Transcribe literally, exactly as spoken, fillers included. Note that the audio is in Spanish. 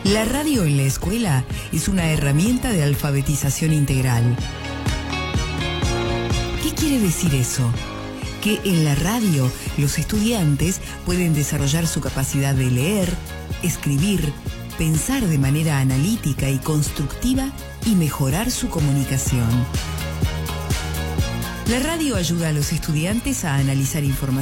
La radio en la escuela es una herramienta de alfabetización integral. ¿Qué quiere decir eso? Que en la radio los estudiantes pueden desarrollar su capacidad de leer, escribir, pensar de manera analítica y constructiva y mejorar su comunicación. La radio ayuda a los estudiantes a analizar información